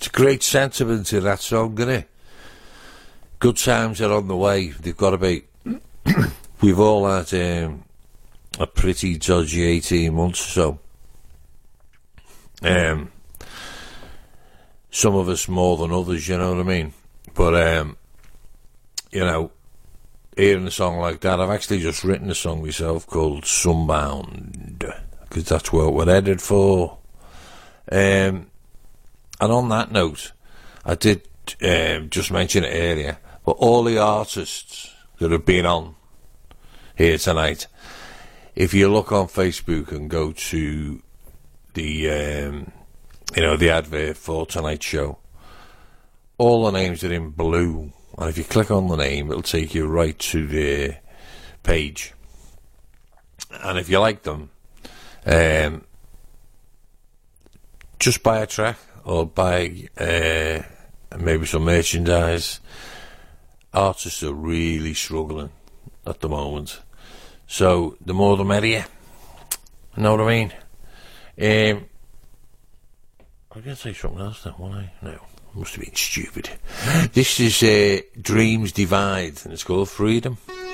It's a great sentiment in that song, isn't it? Good times are on the way. They've got to be. We've all had a pretty dodgy 18 months or so. Some of us more than others, you know what I mean? But, you know, hearing a song like that, I've actually just written a song myself called Sunbound, because that's what we're headed for. And on that note, I did just mention it earlier, but all the artists that have been on here tonight, if you look on Facebook and go to the, the advert for tonight's show, all the names are in blue. And if you click on the name, it'll take you right to the page. And if you like them, just buy a track or buy maybe some merchandise. Artists are really struggling at the moment. So the more the merrier. You know what I mean? I was going to say something else then, wasn't I? No. Must have been stupid. This is Dreams Divide, and it's called Freedom.